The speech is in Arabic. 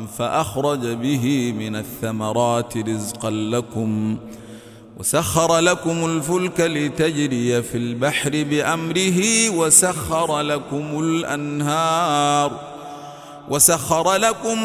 فأخرج به من الثمرات رزقا لكم وسخر لكم الفلك لتجري في البحر بأمره وسخر لكم الأنهار